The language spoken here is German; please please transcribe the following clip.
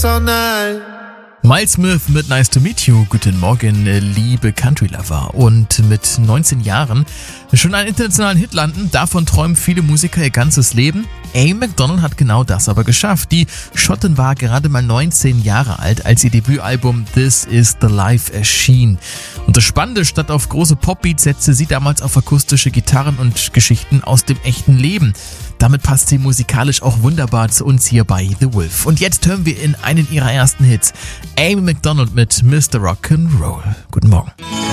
So nice. Miles Smith mit Nice to Meet You. Guten Morgen, liebe Country-Lover. Und mit 19 Jahren schon einen internationalen Hit landen, davon träumen viele Musiker ihr ganzes Leben. Amy Macdonald hat genau das aber geschafft. Die Schottin war gerade mal 19 Jahre alt, als ihr Debütalbum This Is The Life erschien. Und das Spannende, statt auf große Popbeats setzte sie damals auf akustische Gitarren und Geschichten aus dem echten Leben. Damit passt sie musikalisch auch wunderbar zu uns hier bei The Wolf. Und jetzt hören wir in einen ihrer ersten Hits Amy Macdonald mit Mr. Rock'n'Roll. Guten Morgen.